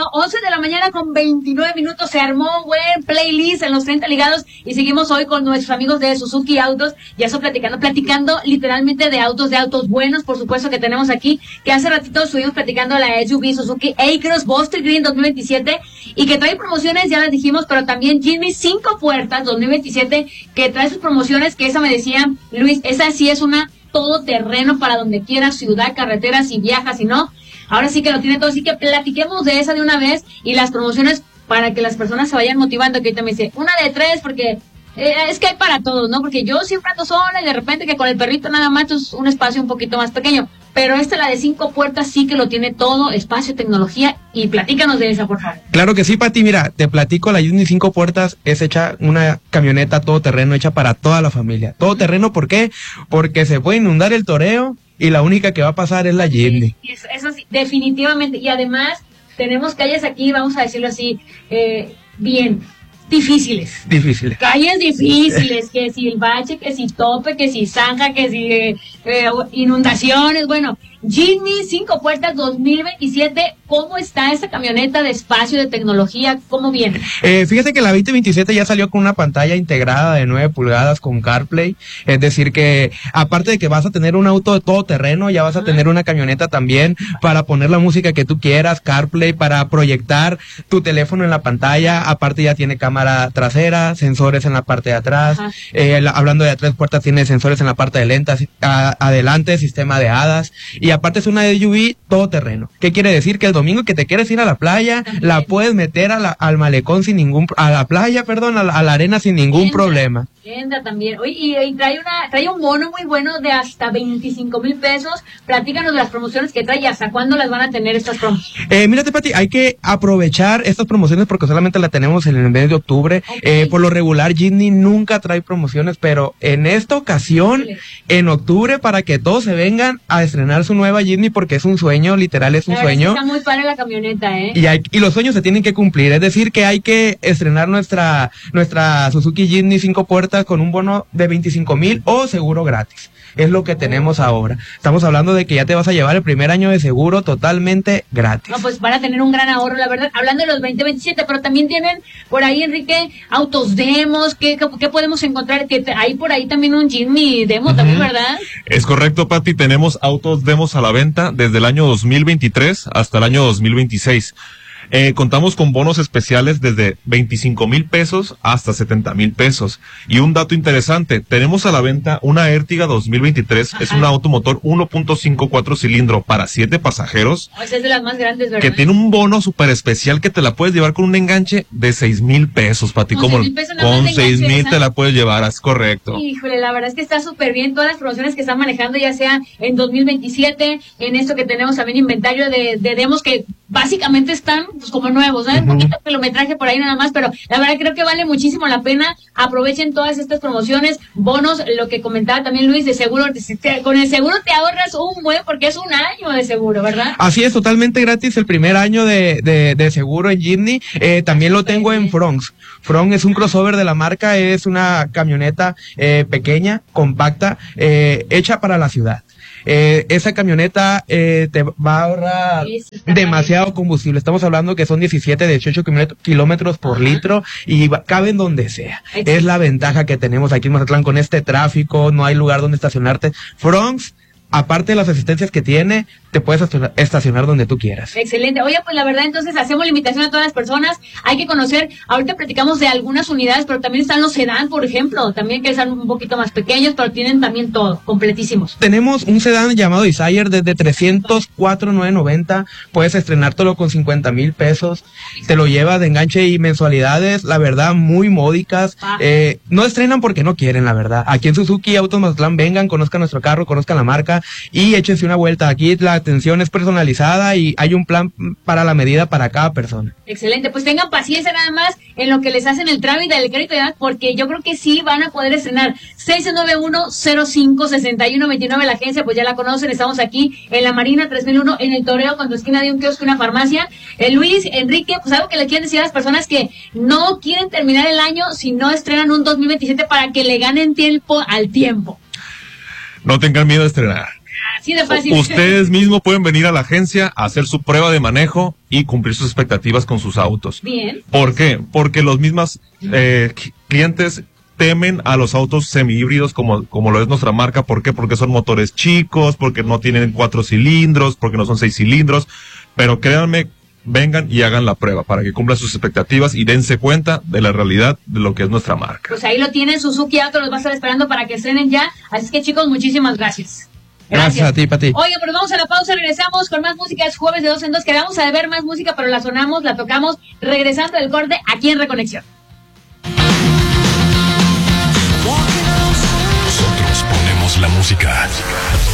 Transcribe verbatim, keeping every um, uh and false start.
once de la mañana con veintinueve minutos. Se armó un buen playlist en los treinta ligados y seguimos hoy con nuestros amigos de Suzuki Autos. Ya estoy platicando, platicando literalmente de autos, de autos buenos, por supuesto, que tenemos aquí, que hace ratito estuvimos platicando la S U V Suzuki A-Cross Buster Green dos mil veintisiete y que trae promociones, ya las dijimos, pero también Jimny cinco puertas dos mil veintisiete que trae sus promociones, que esa me decía Luis, esa sí es una todoterreno para donde quieras, ciudad, carretera, si viajas, si no. Ahora sí que lo tiene todo, así que platiquemos de esa de una vez y las promociones para que las personas se vayan motivando, que ahorita me dice, una de tres, porque eh, es que hay para todos, ¿no? Porque yo siempre ando sola y de repente que con el perrito nada más es un espacio un poquito más pequeño, pero esta, la de cinco puertas, sí que lo tiene todo, espacio, tecnología, y platícanos de esa, por favor. Claro que sí, Pati, mira, te platico, la Jimny cinco puertas es hecha, una camioneta todoterreno hecha para toda la familia. Todoterreno, ¿por qué? Porque se puede inundar el Toreo, y la única que va a pasar es la Jimny. Sí, eso, eso sí, definitivamente. Y además, tenemos calles aquí, vamos a decirlo así, eh, bien, difíciles. Difíciles. Calles difíciles, que si el bache, que si tope, que si zanja, que si eh, eh, inundaciones, bueno. Jimny cinco puertas dos mil veintisiete, ¿cómo está esta camioneta de espacio, de tecnología? ¿Cómo viene? Eh, fíjate que la veinte veintisiete ya salió con una pantalla integrada de nueve pulgadas con CarPlay, es decir que aparte de que vas a tener un auto de todo terreno, ya vas a tener una camioneta también para poner la música que tú quieras, CarPlay, para proyectar tu teléfono en la pantalla, aparte ya tiene cámara trasera, sensores en la parte de atrás, eh, la, hablando de tres puertas, tiene sensores en la parte de lentas, a, adelante, sistema de hadas, y Y aparte es una S U V todoterreno. ¿Qué quiere decir? Que el domingo que te quieres ir a la playa, también la puedes meter a la, al malecón sin ningún, a la playa, perdón, a la, a la arena sin ningún Entra, problema. Entra también. Oye, y, y trae una, trae un bono muy bueno de hasta veinticinco mil pesos. Platícanos de las promociones que trae y hasta cuándo las van a tener estas promociones. Eh, mírate, Pati, hay que aprovechar estas promociones porque solamente la tenemos en el mes de octubre. Okay. Eh, por lo regular, Jimny nunca trae promociones, pero en esta ocasión, sí, en octubre, para que todos se vengan a estrenar su nueva Jimny, porque es un sueño, literal es un la sueño. Está muy padre la camioneta, ¿eh? Y, hay, y los sueños se tienen que cumplir, es decir que hay que estrenar nuestra nuestra Suzuki Jimny cinco puertas con un bono de veinticinco mil o seguro gratis. Es lo que tenemos ahora. Estamos hablando de que ya te vas a llevar el primer año de seguro totalmente gratis. No, pues van a tener un gran ahorro, la verdad. Hablando de los veinte veintisiete, pero también tienen por ahí, Enrique, autos demos. ¿Qué, qué, qué podemos encontrar? Que te, hay por ahí también un Jimny demo, uh-huh, también, ¿verdad? Es correcto, Pati. Tenemos autos demos a la venta desde el año dos mil veintitrés hasta el año dos mil veintiséis. Eh, contamos con bonos especiales desde veinticinco mil pesos hasta setenta mil pesos. Y un dato interesante, tenemos a la venta una Ertiga dos mil veintitrés, ajá, es un automotor uno punto cinco cuatro cilindro para siete pasajeros. O sea, es de las más grandes, ¿verdad? Que tiene un bono súper especial que te la puedes llevar con un enganche de seis mil pesos, Pati. Con como seis mil te la puedes llevar, es correcto. Híjole, la verdad es que está súper bien todas las promociones que están manejando, ya sea en dos mil veintisiete, en esto que tenemos también inventario de, de demos que básicamente están pues como nuevos, ¿no? Uh-huh. Un poquito de kilometraje por ahí nada más, pero la verdad creo que vale muchísimo la pena. Aprovechen todas estas promociones, bonos, lo que comentaba también Luis, de seguro, con el seguro te ahorras un buen, porque es un año de seguro, ¿verdad? Así es, totalmente gratis el primer año de, de, de seguro en Jimny. Eh, también lo tengo en Fronx. Fronx es un crossover de la marca, es una camioneta eh, pequeña, compacta, eh, hecha para la ciudad. Eh, esa camioneta eh, te va a ahorrar sí, sí, demasiado bien. Combustible. Estamos hablando que son diecisiete, dieciocho kilómetros por Ajá. litro y va, caben donde sea. Ay, es sí. la ventaja que tenemos aquí en Mazatlán con este tráfico, no hay lugar donde estacionarte. Fronx, aparte de las asistencias que tiene, te puedes estacionar donde tú quieras. Excelente. Oye, pues la verdad, entonces hacemos la invitación a todas las personas. Hay que conocer, ahorita platicamos de algunas unidades, pero también están los sedán, por ejemplo, también que son un poquito más pequeños, pero tienen también todo, completísimos. Tenemos un sedán llamado Desire desde trescientos cuatro mil novecientos noventa, puedes estrenártelo con cincuenta mil pesos, te lo llevas de enganche y mensualidades, la verdad, muy módicas. Ah. Eh, no estrenan porque no quieren, la verdad. Aquí en Suzuki Autos Mazatlán, vengan, conozcan nuestro carro, conozcan la marca y échense una vuelta. Aquí la atención es personalizada y hay un plan para la medida para cada persona. Excelente, pues tengan paciencia nada más en lo que les hacen el trámite del crédito de edad, porque yo creo que sí van a poder estrenar. Seis nueve uno, cero cinco, seis uno dos nueve, la agencia, pues ya la conocen, estamos aquí en la Marina tres mil uno, en el Toreo, con tu esquina de un kiosco y una farmacia. Eh, Luis, Enrique, pues algo que le quieren decir a las personas que no quieren terminar el año si no estrenan un dos mil veintisiete para que le ganen tiempo al tiempo. No tengan miedo de estrenar. Así de fácil. Ustedes mismos pueden venir a la agencia a hacer su prueba de manejo y cumplir sus expectativas con sus autos. Bien. ¿Por qué? Porque los mismos eh, clientes temen a los autos semihíbridos como, como lo es nuestra marca. ¿Por qué? Porque son motores chicos, porque no tienen cuatro cilindros, porque no son seis cilindros. Pero créanme, vengan y hagan la prueba para que cumplan sus expectativas y dense cuenta de la realidad de lo que es nuestra marca. Pues ahí lo tienen, Suzuki Auto los va a estar esperando para que estrenen ya. Así es que, chicos, muchísimas gracias. Gracias, gracias a ti, Pati. Oye, pues vamos a la pausa, regresamos con más música. Es jueves de dos en dos. Quedamos a ver más música, pero la sonamos, la tocamos, regresando del corte aquí en Reconexión. Nosotros ponemos la música.